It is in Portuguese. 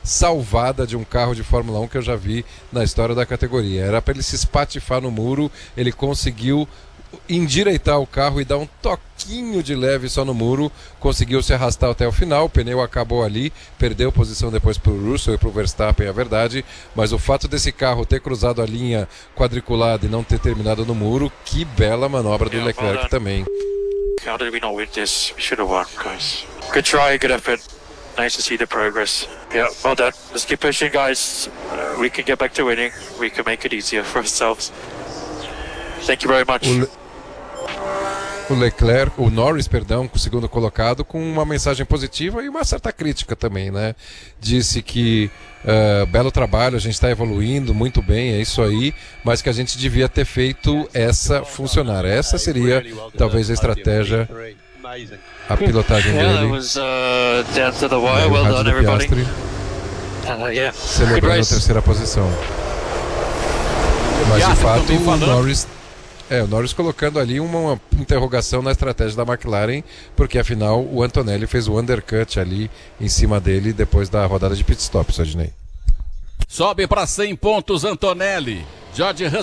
salvada de um carro de Fórmula 1 que eu já vi na história da categoria. Era para ele se espatifar no muro, ele conseguiu endireitar o carro e dar um toquinho de leve só no muro, conseguiu se arrastar até o final, o pneu acabou ali, perdeu posição depois para o Russell e para o Verstappen, é verdade, mas o fato desse carro ter cruzado a linha quadriculada e não ter terminado no muro, que bela manobra do Leclerc também. How did we not win this? We should have won, guys. Good try, good effort. Nice to see the progress. Yeah, well done. Let's keep pushing, guys. We can get back to winning. We can make it easier for ourselves. Thank you very much. O Norris, perdão, o segundo colocado, com uma mensagem positiva e uma certa crítica também, né? Disse que belo trabalho, a gente está evoluindo muito bem, é isso aí, mas que a gente devia ter feito essa funcionar. Essa seria talvez a estratégia, a pilotagem dele. Celebrando a terceira posição. Mas de fato o Norris colocando ali uma interrogação na estratégia da McLaren, porque afinal o Antonelli fez o undercut ali em cima dele depois da rodada de pit stop, Sidney. Sobe para 100 pontos Antonelli. George Russell